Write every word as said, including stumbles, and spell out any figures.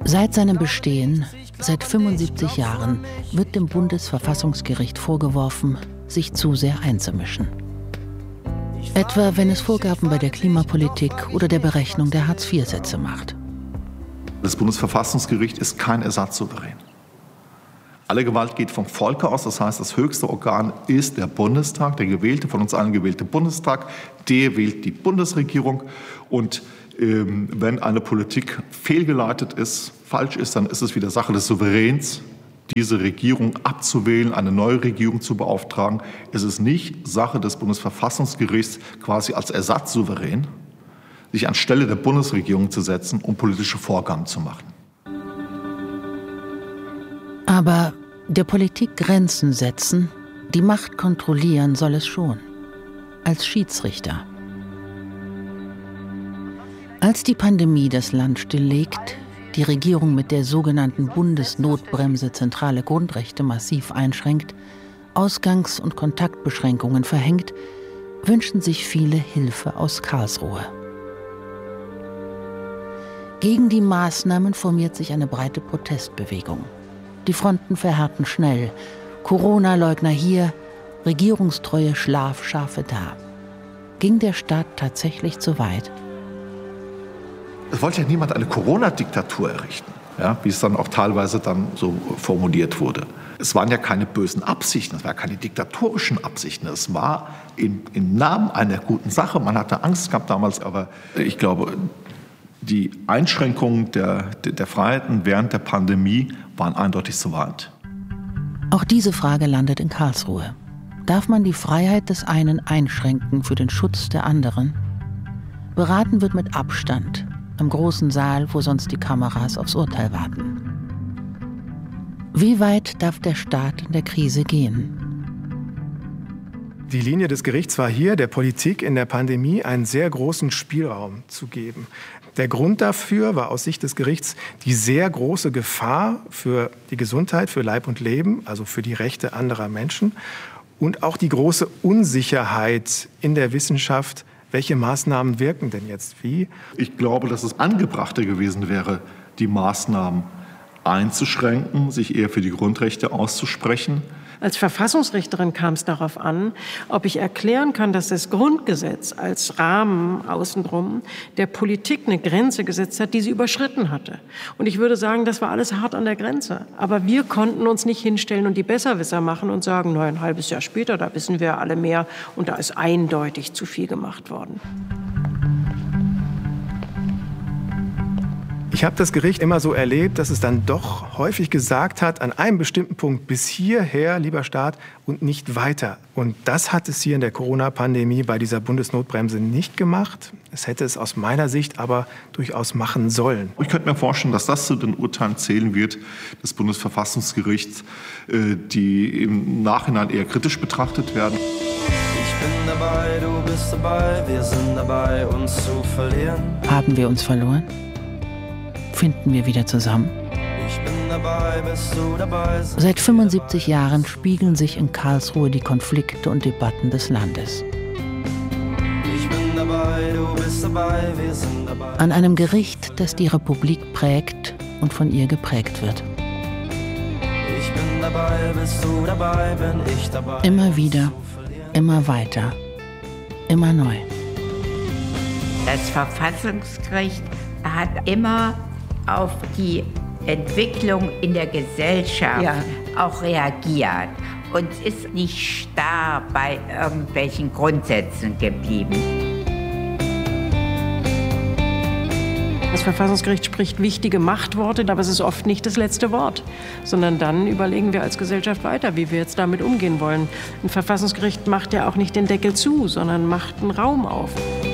Seit seinem Bestehen, seit fünfundsiebzig Jahren, wird dem Bundesverfassungsgericht vorgeworfen, sich zu sehr einzumischen. Etwa wenn es Vorgaben bei der Klimapolitik oder der Berechnung der Hartz vier Sätze macht. Das Bundesverfassungsgericht ist kein Ersatzsouverän. Alle Gewalt geht vom Volke aus, das heißt, das höchste Organ ist der Bundestag, der gewählte, von uns allen gewählte Bundestag. Der wählt die Bundesregierung und ähm, wenn eine Politik fehlgeleitet ist, falsch ist, dann ist es wieder Sache des Souveräns, diese Regierung abzuwählen, eine neue Regierung zu beauftragen. Es ist nicht Sache des Bundesverfassungsgerichts, quasi als Ersatzsouverän, sich anstelle der Bundesregierung zu setzen, um politische Vorgaben zu machen. Aber der Politik Grenzen setzen, die Macht kontrollieren soll es schon. Als Schiedsrichter. Als die Pandemie das Land stilllegt, die Regierung mit der sogenannten Bundesnotbremse zentrale Grundrechte massiv einschränkt, Ausgangs- und Kontaktbeschränkungen verhängt, wünschen sich viele Hilfe aus Karlsruhe. Gegen die Maßnahmen formiert sich eine breite Protestbewegung. Die Fronten verhärten schnell. Corona-Leugner hier, regierungstreue Schlafschafe da. Ging der Staat tatsächlich zu weit? Es wollte ja niemand eine Corona-Diktatur errichten, ja, wie es dann auch teilweise dann so formuliert wurde. Es waren ja keine bösen Absichten, es waren keine diktatorischen Absichten. Es war im, im Namen einer guten Sache. Man hatte Angst gehabt damals, aber ich glaube, die Einschränkungen der, der Freiheiten während der Pandemie waren eindeutig zu weit. Auch diese Frage landet in Karlsruhe. Darf man die Freiheit des einen einschränken für den Schutz der anderen? Beraten wird mit Abstand, im großen Saal, wo sonst die Kameras aufs Urteil warten. Wie weit darf der Staat in der Krise gehen? Die Linie des Gerichts war hier, der Politik in der Pandemie einen sehr großen Spielraum zu geben. Der Grund dafür war aus Sicht des Gerichts die sehr große Gefahr für die Gesundheit, für Leib und Leben, also für die Rechte anderer Menschen und auch die große Unsicherheit in der Wissenschaft. Welche Maßnahmen wirken denn jetzt wie? Ich glaube, dass es angebrachter gewesen wäre, die Maßnahmen einzuschränken, sich eher für die Grundrechte auszusprechen. Als Verfassungsrichterin kam es darauf an, ob ich erklären kann, dass das Grundgesetz als Rahmen außenrum der Politik eine Grenze gesetzt hat, die sie überschritten hatte. Und ich würde sagen, das war alles hart an der Grenze. Aber wir konnten uns nicht hinstellen und die Besserwisser machen und sagen, na, ein halbes Jahr später, da wissen wir alle mehr und da ist eindeutig zu viel gemacht worden. Ich habe das Gericht immer so erlebt, dass es dann doch häufig gesagt hat, an einem bestimmten Punkt bis hierher, lieber Staat, und nicht weiter. Und das hat es hier in der Corona-Pandemie bei dieser Bundesnotbremse nicht gemacht. Es hätte es aus meiner Sicht aber durchaus machen sollen. Ich könnte mir vorstellen, dass das zu den Urteilen zählen wird des Bundesverfassungsgerichts, die im Nachhinein eher kritisch betrachtet werden. Ich bin dabei, du bist dabei, wir sind dabei, uns zu verlieren. Haben wir uns verloren? Finden wir wieder zusammen? Ich bin dabei, bist du dabei? Seit fünfundsiebzig Jahren spiegeln sich in Karlsruhe die Konflikte und Debatten des Landes. Ich bin dabei, du bist dabei, wir sind dabei. An einem Gericht, das die Republik prägt und von ihr geprägt wird. Ich bin dabei, bist du dabei, bin ich dabei. Immer wieder, immer weiter, immer neu. Das Verfassungsgericht hat immer auf die Entwicklung in der Gesellschaft ja. auch reagiert und ist nicht starr bei irgendwelchen Grundsätzen geblieben. Das Verfassungsgericht spricht wichtige Machtworte, aber es ist oft nicht das letzte Wort, sondern dann überlegen wir als Gesellschaft weiter, wie wir jetzt damit umgehen wollen. Ein Verfassungsgericht macht ja auch nicht den Deckel zu, sondern macht einen Raum auf.